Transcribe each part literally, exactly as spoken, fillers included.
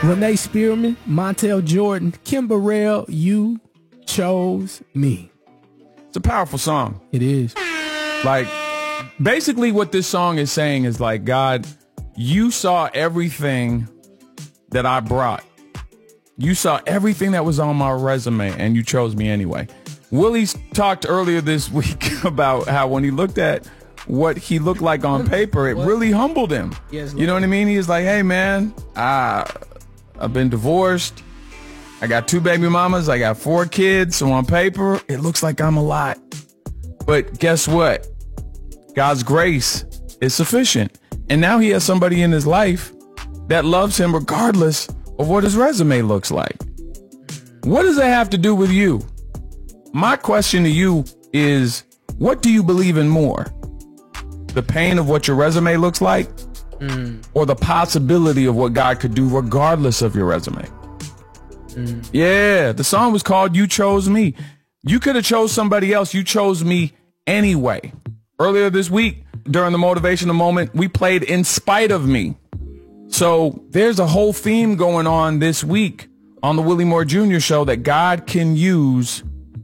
Renee Spearman, Montel Jordan, Kim Burrell, You Chose Me. It's a powerful song. It is. Like, basically what this song is saying is like, God, you saw everything that I brought. You saw everything that was on my resume, and you chose me anyway. Willie talked earlier this week about how when he looked at what he looked like on paper, it really humbled him. Yes, you know what I mean? He was like, hey, man, I, I've been divorced. I got two baby mamas. I got four kids. So on paper, it looks like I'm a lot. But guess what? God's grace is sufficient. And now he has somebody in his life that loves him regardless of what his resume looks like. What does that have to do with you? My question to you is, what do you believe in more? The pain of what your resume looks like, mm. or the possibility of what God could do regardless of your resume? Mm. Yeah, the song was called You Chose Me. You could have chose somebody else. You chose me anyway. Earlier this week, during the motivational moment, we played In Spite of Me. So there's a whole theme going on this week on the Willie Moore Junior Show that God can use,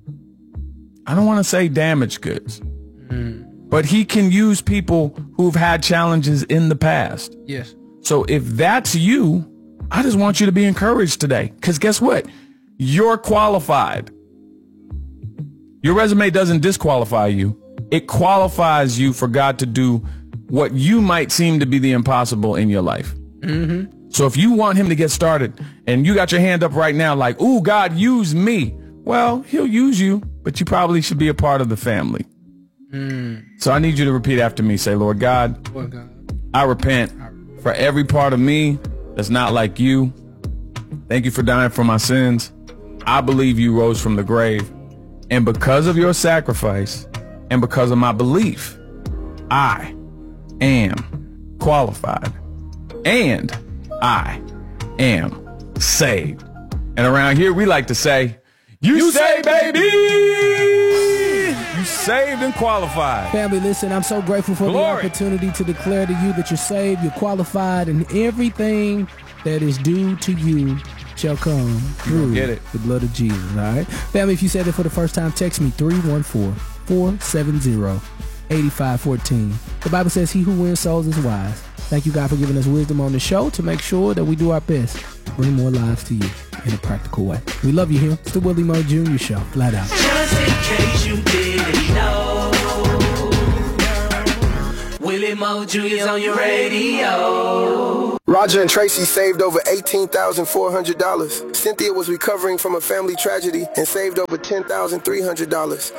I don't want to say damaged goods, mm. but he can use people who've had challenges in the past. Yes. So if that's you, I just want you to be encouraged today. Because guess what? You're qualified. Your resume doesn't disqualify you. It qualifies you for God to do what you might seem to be the impossible in your life. Mm-hmm. So if you want him to get started and you got your hand up right now like, ooh, God, use me. Well, he'll use you, but you probably should be a part of the family. Mm. So I need you to repeat after me. Say, Lord God, Lord God, I repent for every part of me that's not like you. Thank you for dying for my sins. I believe you rose from the grave. And because of your sacrifice and because of my belief, I am qualified. And I am saved. And around here, we like to say, you, you saved, baby! You saved and qualified. Family, listen, I'm so grateful for Glory. the opportunity to declare to you that you're saved, you're qualified, and everything that is due to you shall come through get it. the blood of Jesus, all right? Family, if you said it for the first time, text me three one four, four seven zero, eight five one four. The Bible says he who wins souls is wise. Thank you, God, for giving us wisdom on the show to make sure that we do our best to bring more lives to you in a practical way. We love you here. It's the Willie Moore Junior Show. Flat out. Just in case you didn't know, Willie Moore Junior's on your radio. Roger and Tracy saved over eighteen thousand four hundred dollars. Cynthia was recovering from a family tragedy and saved over ten thousand three hundred dollars.